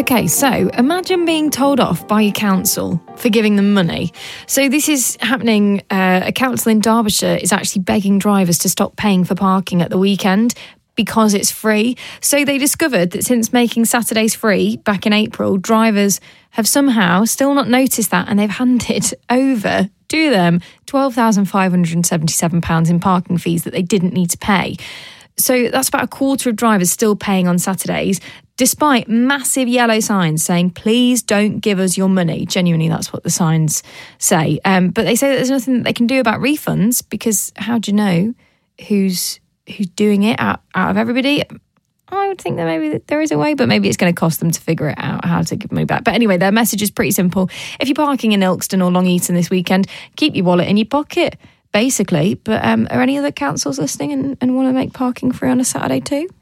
Okay, so imagine being told off by your council for giving them money. So this is happening. A council in Derbyshire is actually begging drivers to stop paying for parking at the weekend because it's free. So they discovered that since making Saturdays free back in April, drivers have somehow still not noticed that, and they've handed over to them £12,577 in parking fees that they didn't need to pay. So that's about a quarter of drivers still paying on Saturdays, despite massive yellow signs saying, please don't give us your money. Genuinely, that's what the signs say. But they say that there's nothing that they can do about refunds, because how do you know who's doing it out of everybody? I would think that maybe there is a way, but maybe it's going to cost them to figure it out how to give money back. But anyway, their message is pretty simple. If you're parking in Ilkeston or Long Eaton this weekend, keep your wallet in your pocket, basically. But are any other councils listening and want to make parking free on a Saturday too?